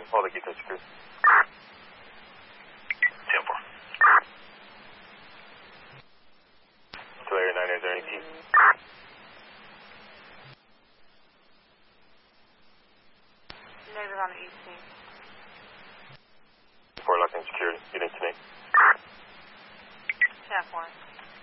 All the Keystone Security. 10-4. To Area 9, is there any key? Negative on the east team. Report locked in security. Unit to me. 10-4.